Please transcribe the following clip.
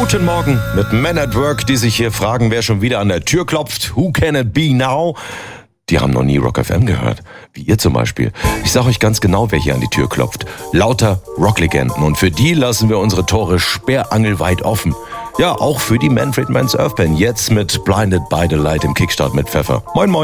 Guten Morgen mit Men at Work, die sich hier fragen, wer schon wieder an der Tür klopft. Who can it be now? Die haben noch nie Rock FM gehört. Wie ihr zum Beispiel. Ich sage euch ganz genau, wer hier an die Tür klopft. Lauter Rocklegenden. Und für die lassen wir unsere Tore sperrangelweit offen. Ja, auch für die Manfred Mann's Earth Band. Jetzt mit Blinded by the Light im Kickstart mit Pfeffer. Moin moin.